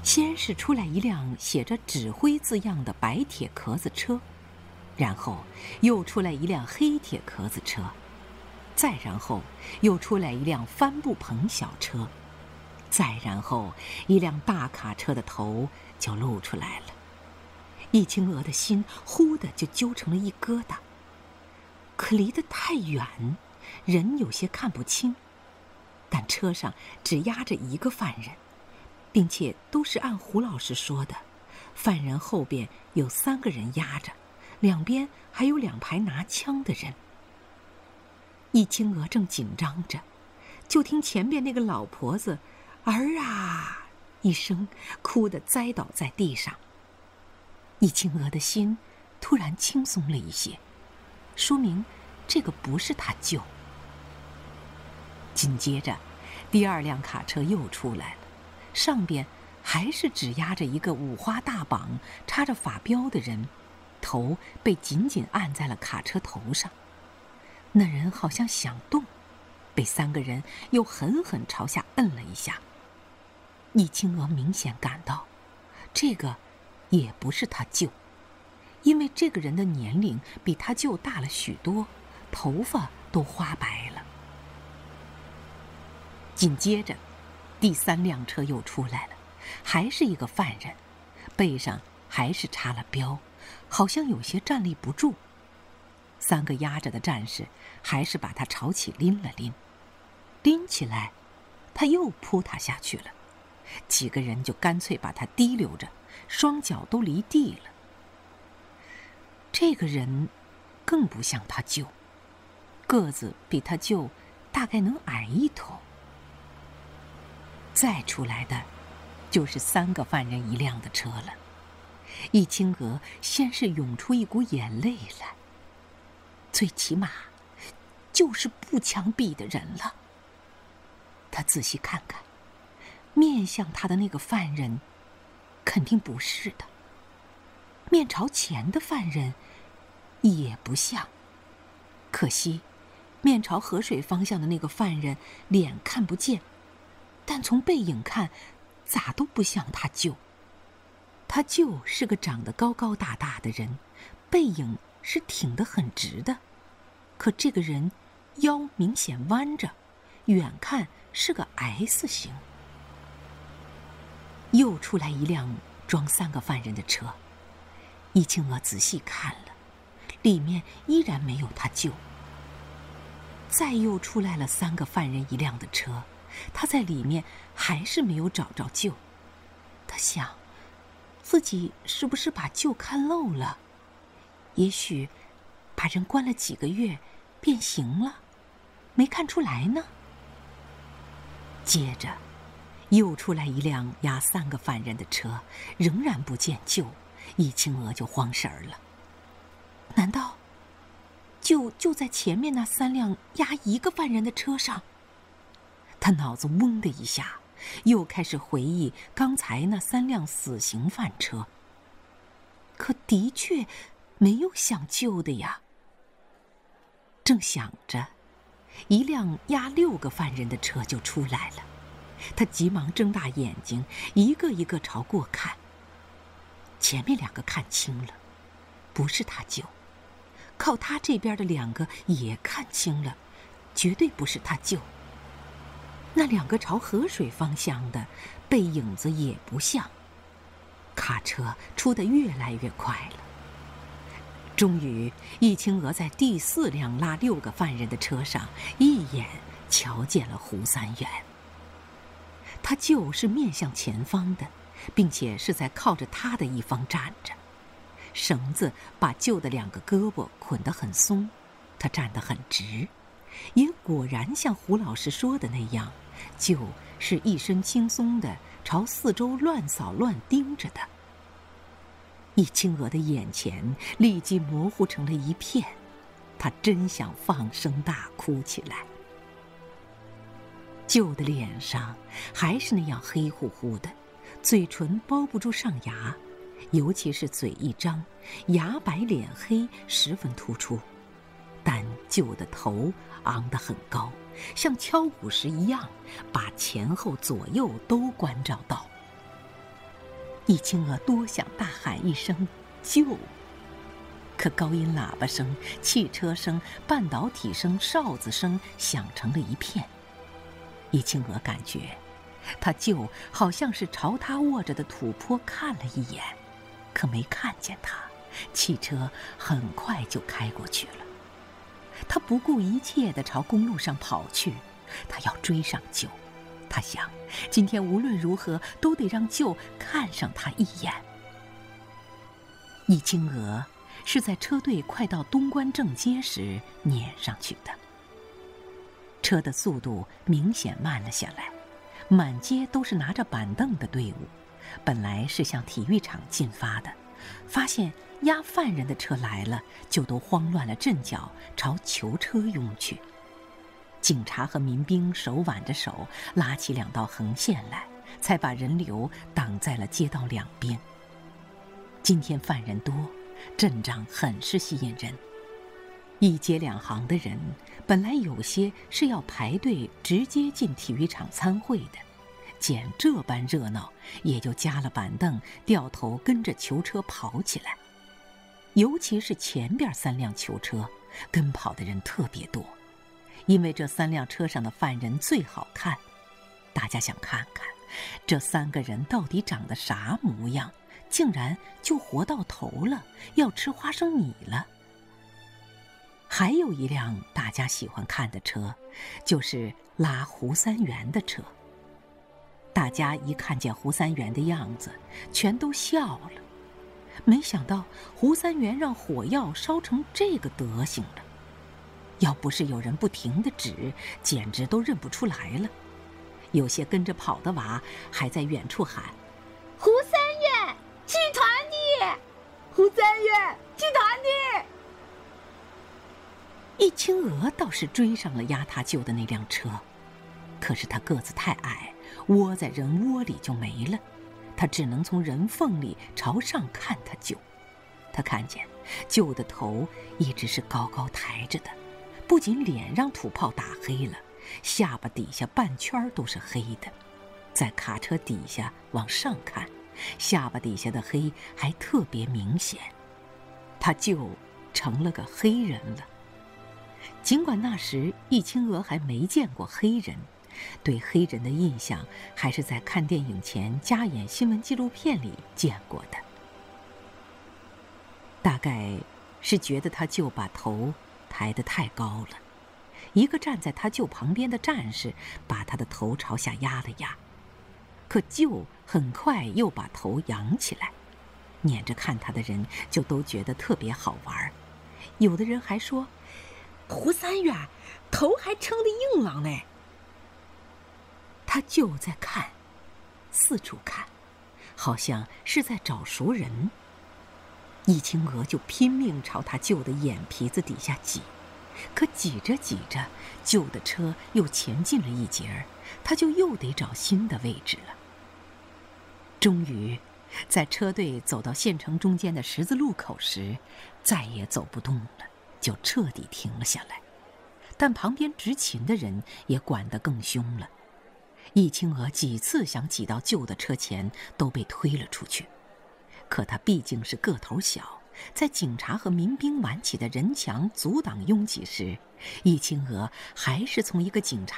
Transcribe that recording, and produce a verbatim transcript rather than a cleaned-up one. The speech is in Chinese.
先是出来一辆写着指挥字样的白铁壳子车，然后又出来一辆黑铁壳子车，再然后又出来一辆帆布棚小车，再然后一辆大卡车的头就露出来了。易清娥的心忽的就揪成了一疙瘩，可离得太远，人有些看不清，但车上只压着一个犯人，并且都是按胡老师说的，犯人后边有三个人压着，两边还有两排拿枪的人。易清娥正紧张着，就听前边那个老婆子儿啊一声哭得栽倒在地上。易清娥的心突然轻松了一些，说明这个不是他舅。紧接着第二辆卡车又出来了，上边还是只压着一个五花大绑插着发标的人，头被紧紧按在了卡车头上。那人好像想动，被三个人又狠狠朝下摁了一下。易清娥明显感到这个也不是他舅，因为这个人的年龄比他舅大了许多，头发都花白了。紧接着第三辆车又出来了，还是一个犯人，背上还是插了标，好像有些站立不住。三个压着的战士还是把他朝起拎了拎，拎起来他又扑塌下去了，几个人就干脆把他提溜着，双脚都离地了。这个人更不像他舅，个子比他舅大概能矮一头。再出来的就是三个犯人一辆的车了。易清娥先是涌出一股眼泪来，最起码就是步枪毙的人了。他仔细看看，面向他的那个犯人肯定不是的，面朝前的犯人也不像。可惜面朝河水方向的那个犯人脸看不见，但从背影看咋都不像他舅。他舅是个长得高高大大的人，背影是挺得很直的，可这个人腰明显弯着，远看是个 S 型。又出来一辆装三个犯人的车，易清娥仔细看了，里面依然没有他舅。再又出来了三个犯人一辆的车，他在里面还是没有找着舅。他想，自己是不是把舅看漏了？也许把人关了几个月变形了，没看出来呢。接着又出来一辆押三个犯人的车，仍然不见舅，易清娥就慌神儿了。难道舅就在前面那三辆押一个犯人的车上？他脑子嗡的一下，又开始回忆刚才那三辆死刑犯车，可的确没有想救的呀。正想着，一辆押六个犯人的车就出来了，他急忙睁大眼睛，一个一个朝过看。前面两个看清了，不是他舅；靠他这边的两个也看清了，绝对不是他舅。那两个朝河水方向的，背影子也不像。卡车出得越来越快了。终于，易清娥在第四辆拉六个犯人的车上一眼瞧见了胡三元。他就是面向前方的，并且是在靠着他的一方站着，绳子把舅的两个胳膊捆得很松，他站得很直，也果然像胡老师说的那样，舅是一身轻松的朝四周乱扫乱盯着的。易清娥的眼前立即模糊成了一片，她真想放声大哭起来。舅的脸上还是那样黑乎乎的，嘴唇包不住上牙，尤其是嘴一张，牙白脸黑，十分突出。但舅的头昂得很高，像敲鼓时一样，把前后左右都关照到。 易清娥多想大喊一声救，可高音喇叭声、汽车声、半导体声、哨子声响成了一片。易清娥感觉他舅好像是朝他卧着的土坡看了一眼，可没看见他，汽车很快就开过去了。他不顾一切地朝公路上跑去，他要追上舅。他想，今天无论如何都得让舅看上他一眼。易清娥是在车队快到东关正街时撵上去的。车的速度明显慢了下来，满街都是拿着板凳的队伍，本来是向体育场进发的，发现押犯人的车来了，就都慌乱了阵脚，朝囚车拥去。警察和民兵手挽着手，拉起两道横线来，才把人流挡在了街道两边。今天犯人多，阵仗很是吸引人。一街两行的人，本来有些是要排队直接进体育场参会的，见这般热闹，也就加了板凳，掉头跟着囚车跑起来。尤其是前边三辆囚车，跟跑的人特别多。因为这三辆车上的犯人最好看，大家想看看这三个人到底长得啥模样，竟然就活到头了，要吃花生米了。还有一辆大家喜欢看的车，就是拉胡三元的车。大家一看见胡三元的样子，全都笑了。没想到胡三元让火药烧成这个德行了。要不是有人不停地指，简直都认不出来了。有些跟着跑的娃还在远处喊：“ 胡三元，集团的！胡三元，集团的！” 易清娥倒是追上了押他舅的那辆车，可是他个子太矮，窝在人窝里就没了。他只能从人缝里朝上看他舅。他看见舅的头一直是高高抬着的，不仅脸让土炮打黑了，下巴底下半圈都是黑的。在卡车底下往上看，下巴底下的黑还特别明显。他舅成了个黑人了。尽管那时易清娥还没见过黑人，对黑人的印象还是在看电影前加演新闻纪录片里见过的。大概是觉得他舅把头抬得太高了，一个站在他舅旁边的战士把他的头朝下压了压，可舅很快又把头扬起来，撵着看他的人就都觉得特别好玩。有的人还说：“胡三元头还撑得硬朗呢。”他舅在看，四处看，好像是在找熟人。易清娥就拼命朝他舅的眼皮子底下挤，可挤着挤着，舅的车又前进了一截儿，他就又得找新的位置了。终于在车队走到县城中间的十字路口时，再也走不动了，就彻底停了下来。但旁边执勤的人也管得更凶了。易清娥几次想挤到舅的车前，都被推了出去。可他毕竟是个头小，在警察和民兵挽起的人墙阻挡拥挤时，易清娥还是从一个警察